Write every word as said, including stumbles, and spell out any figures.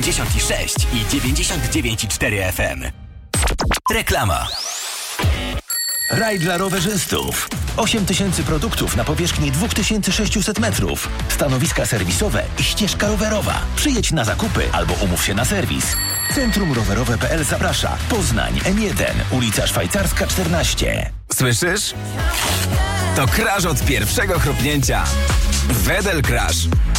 dziewięćdziesiąt sześć i dziewięćdziesiąt dziewięć i cztery F M. Reklama. Raj dla rowerzystów. osiem tysięcy produktów na powierzchni dwa tysiące sześćset metrów. Stanowiska serwisowe i ścieżka rowerowa. Przyjedź na zakupy albo umów się na serwis. Centrum Rowerowe kropka p l zaprasza. Poznań, M jeden, ulica Szwajcarska czternaście. Słyszysz? To crash od pierwszego chrupnięcia. Wedel Crash.